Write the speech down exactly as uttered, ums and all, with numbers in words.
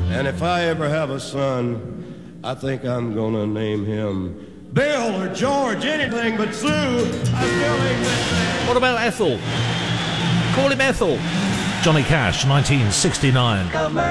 And if I ever have a son, I think I'm gonna name him Bill or George, anything but Sue. I still ain't that. What about Ethel? Call him Ethel. Johnny Cash, nineteen sixty-nine.